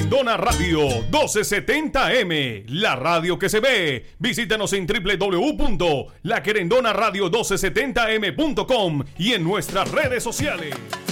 Querendona Radio 1270M, la radio que se ve. Visítanos en www.laquerendonaradio1270m.com y en nuestras redes sociales.